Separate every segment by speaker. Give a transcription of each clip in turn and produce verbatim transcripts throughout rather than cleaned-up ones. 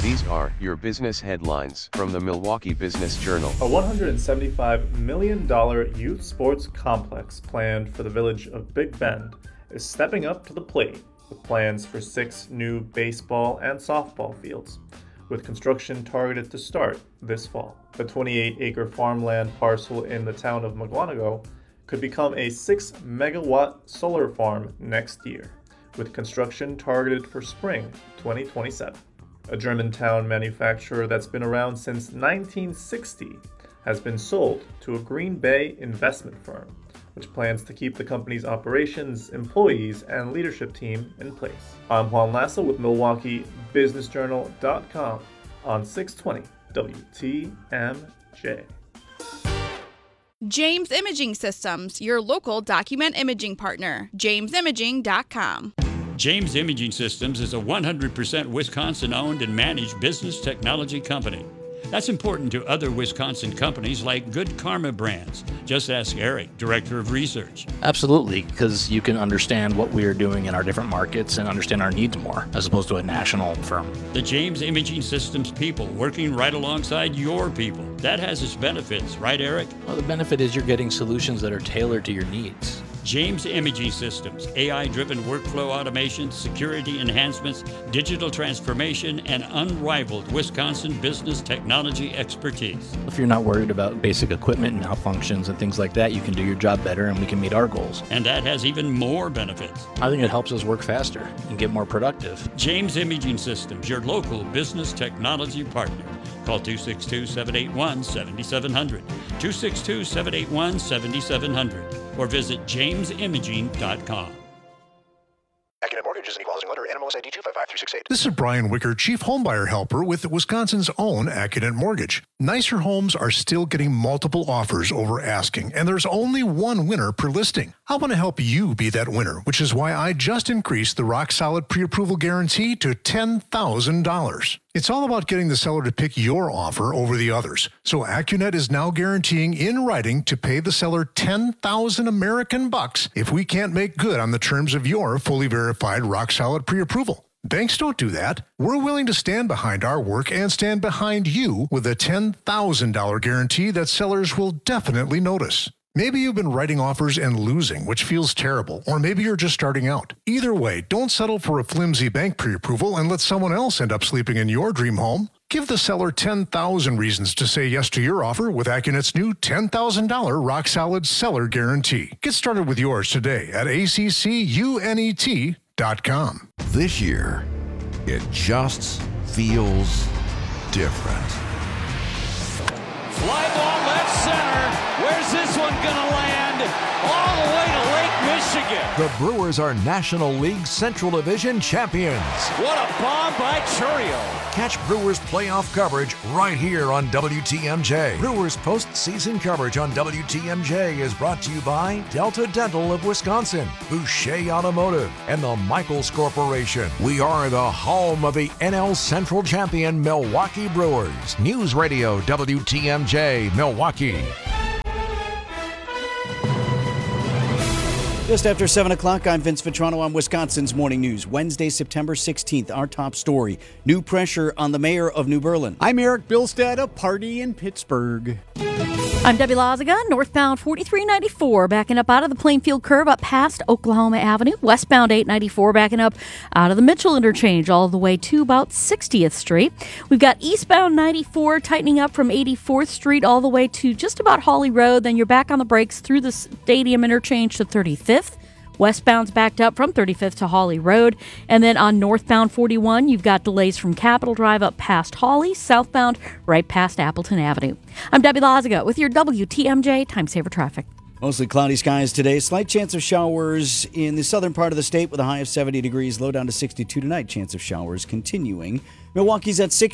Speaker 1: These are your business headlines from the Milwaukee Business Journal.
Speaker 2: A one hundred seventy-five million dollars youth sports complex planned for the village of Big Bend is stepping up to the plate with plans for six new baseball and softball fields, with construction targeted to start this fall. The twenty-eight acre farmland parcel in the town of Mugwanago could become a six megawatt solar farm next year, with construction targeted for spring twenty twenty-seven. A Germantown manufacturer that's been around since nineteen sixty has been sold to a Green Bay investment firm, which plans to keep the company's operations, employees, and leadership team in place. I'm Juan Lassa with Milwaukee Business Journal dot com on six twenty W T M J.
Speaker 3: James Imaging Systems, your local document imaging partner. james imaging dot com.
Speaker 4: James Imaging Systems is a one hundred percent Wisconsin-owned and managed business technology company. That's important to other Wisconsin companies like Good Karma Brands. Just ask Eric, Director of Research.
Speaker 5: Absolutely, because you can understand what we are doing in our different markets and understand our needs more, as opposed to a national firm.
Speaker 4: The James Imaging Systems people working right alongside your people. That has its benefits, right, Eric?
Speaker 5: Well, the benefit is you're getting solutions that are tailored to your needs.
Speaker 4: James Imaging Systems, A I-driven workflow automation, security enhancements, digital transformation, and unrivaled Wisconsin business technology expertise.
Speaker 5: If you're not worried about basic equipment malfunctions and things like that, you can do your job better and we can meet our goals.
Speaker 4: And that has even more benefits.
Speaker 5: I think it helps us work faster and get more productive.
Speaker 4: James Imaging Systems, your local business technology partner. Call two six two, seven eight one, seven seven zero zero, two six two, seven eight one, seven seven zero zero, or visit james imaging dot com.
Speaker 6: Accunet Mortgage is an equal housing lender. N M L S I D two five five three six eight.
Speaker 7: This is Brian Wicker, Chief Homebuyer Helper with Wisconsin's own Accunet Mortgage. Nicer homes are still getting multiple offers over asking, and there's only one winner per listing. I want to help you be that winner, which is why I just increased the Rock Solid Pre-Approval Guarantee to ten thousand dollars. It's all about getting the seller to pick your offer over the others. So Accunet is now guaranteeing in writing to pay the seller ten thousand American bucks if we can't make good on the terms of your fully verified Rock Solid Pre-Approval. Banks don't do that. We're willing to stand behind our work and stand behind you with a ten thousand dollars guarantee that sellers will definitely notice. Maybe you've been writing offers and losing, which feels terrible, or maybe you're just starting out. Either way, don't settle for a flimsy bank pre-approval and let someone else end up sleeping in your dream home. Give the seller ten thousand reasons to say yes to your offer with Accunet's new ten thousand dollars Rock Solid Seller Guarantee. Get started with yours today at A C C U N E T dot com.
Speaker 8: This year, it just feels different.
Speaker 9: Fly ball left center. Where's this one gonna land? All the way to Lake Michigan.
Speaker 8: The Brewers are National League Central Division champions.
Speaker 9: What a bomb by Churio.
Speaker 8: Catch Brewers playoff coverage right here on W T M J. Brewers postseason coverage on W T M J is brought to you by Delta Dental of Wisconsin, Boucher Automotive, and the Michaels Corporation. We are the home of the N L Central champion Milwaukee Brewers. News Radio W T M J, Milwaukee.
Speaker 10: Just after seven o'clock, I'm Vince Vitrano on Wisconsin's Morning News. Wednesday, September sixteenth, our top story. New pressure on the mayor of New Berlin.
Speaker 11: I'm Eric Bilstead, a party in Pittsburgh.
Speaker 12: I'm Debbie Lazaga, northbound forty-three ninety-four, backing up out of the Plainfield curve up past Oklahoma Avenue. Westbound eight ninety-four, backing up out of the Mitchell interchange all the way to about sixtieth Street. We've got eastbound ninety-four tightening up from eighty-fourth Street all the way to just about Hawley Road. Then you're back on the brakes through the Stadium interchange to thirty-fifth. Westbound's backed up from thirty-fifth to Hawley Road. And then on northbound forty-one, you've got delays from Capitol Drive up past Hawley, southbound right past Appleton Avenue. I'm Debbie Lazaga with your W T M J Time Saver Traffic.
Speaker 10: Mostly cloudy skies today. Slight chance of showers in the southern part of the state with a high of seventy degrees, low down to sixty-two tonight. Chance of showers continuing. Milwaukee's at sixty.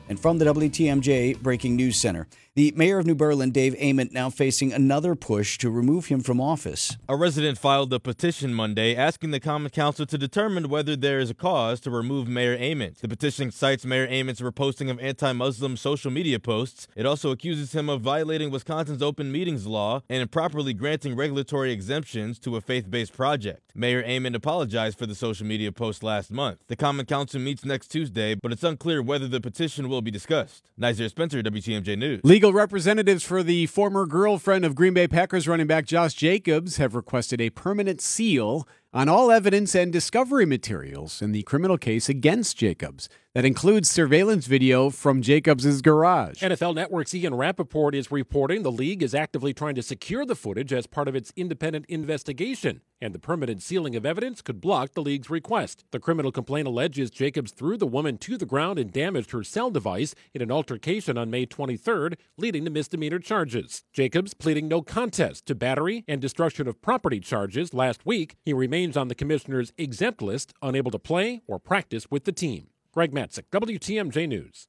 Speaker 10: And from the W T M J Breaking News Center, the mayor of New Berlin, Dave Ament, now facing another push to remove him from office.
Speaker 13: A resident filed a petition Monday asking the Common Council to determine whether there is a cause to remove Mayor Ament. The petition cites Mayor Ament's reposting of anti-Muslim social media posts. It also accuses him of violating Wisconsin's open meetings law and improperly granting regulatory exemptions to a faith-based project. Mayor Ament apologized for the social media post last month. The Common Council meets next Tuesday, but it's unclear whether the petition will be discussed. Nazir Spencer, W T M J News.
Speaker 11: Legal representatives for the former girlfriend of Green Bay Packers running back Josh Jacobs have requested a permanent seal on all evidence and discovery materials in the criminal case against Jacobs. That includes surveillance video from Jacobs' garage.
Speaker 14: N F L Network's Ian Rappaport is reporting the league is actively trying to secure the footage as part of its independent investigation, and the permanent sealing of evidence could block the league's request. The criminal complaint alleges Jacobs threw the woman to the ground and damaged her cell device in an altercation on May twenty-third, leading to misdemeanor charges. Jacobs pleading no contest to battery and destruction of property charges last week. He remains on the commissioner's exempt list, unable to play or practice with the team. Greg Matzik, W T M J News.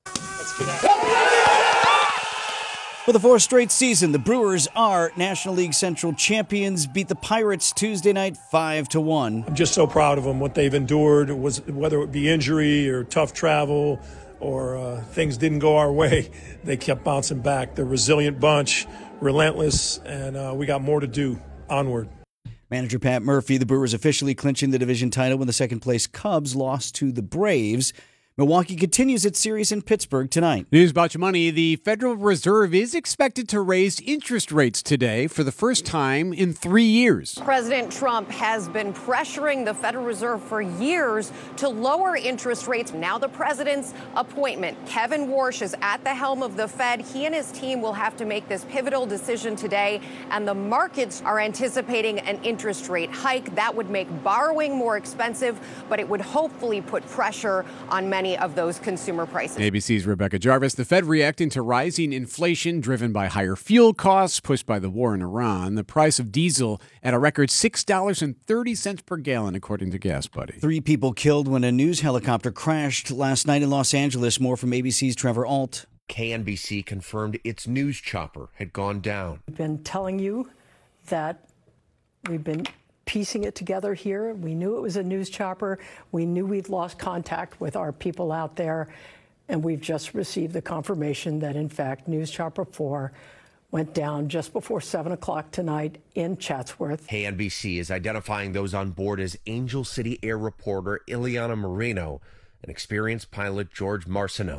Speaker 10: For the fourth straight season, the Brewers are National League Central champions, beat the Pirates Tuesday night five to one.
Speaker 15: I'm just so proud of them, what they've endured, was whether it be injury or tough travel or uh, things didn't go our way. They kept bouncing back. They're a resilient bunch, relentless, and uh, we got more to do. Onward.
Speaker 10: Manager Pat Murphy, the Brewers officially clinching the division title when the second-place Cubs lost to the Braves. Milwaukee continues its series in Pittsburgh tonight.
Speaker 11: News about your money. The Federal Reserve is expected to raise interest rates today for the first time in three years.
Speaker 16: President Trump has been pressuring the Federal Reserve for years to lower interest rates. Now the president's appointment, Kevin Warsh, is at the helm of the Fed. He and his team will have to make this pivotal decision today, and the markets are anticipating an interest rate hike. That would make borrowing more expensive, but it would hopefully put pressure on many of those consumer prices.
Speaker 11: A B C's Rebecca Jarvis. The Fed reacting to rising inflation driven by higher fuel costs pushed by the war in Iran. The price of diesel at a record six dollars and thirty cents per gallon, according to Gas Buddy.
Speaker 10: Three people killed when a news helicopter crashed last night in Los Angeles. More from A B C's Trevor Alt.
Speaker 17: K N B C confirmed its news chopper had gone down.
Speaker 18: We've been telling you that we've been piecing it together here. We knew it was a news chopper. We knew we'd lost contact with our people out there. And we've just received the confirmation that, in fact, News Chopper four went down just before seven o'clock tonight in Chatsworth.
Speaker 17: K N B C is identifying those on board as Angel City Air reporter Ileana Marino and experienced pilot George Marcineau.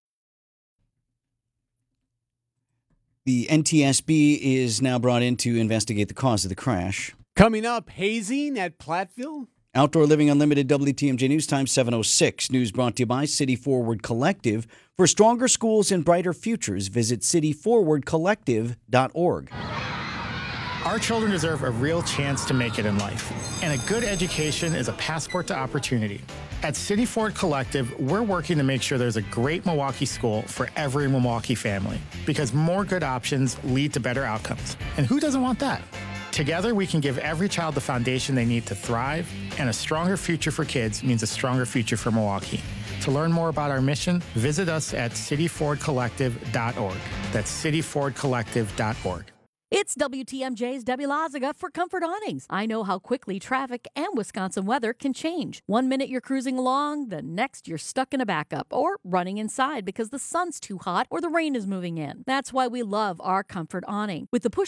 Speaker 10: The N T S B is now brought in to investigate the cause of the crash.
Speaker 11: Coming up, hazing at Platteville.
Speaker 10: Outdoor Living Unlimited, W T M J News Time, seven oh six. News brought to you by City Forward Collective. For stronger schools and brighter futures, visit city forward collective dot org.
Speaker 19: Our children deserve a real chance to make it in life, and a good education is a passport to opportunity. At City Forward Collective, we're working to make sure there's a great Milwaukee school for every Milwaukee family, because more good options lead to better outcomes. And who doesn't want that? Together, we can give every child the foundation they need to thrive, and a stronger future for kids means a stronger future for Milwaukee. To learn more about our mission, visit us at city forward collective dot org. That's city forward collective dot org.
Speaker 12: It's W T M J's Debbie Lazaga for Comfort Awnings. I know how quickly traffic and Wisconsin weather can change. One minute you're cruising along, the next you're stuck in a backup or running inside because the sun's too hot or the rain is moving in. That's why we love our Comfort Awning. With the push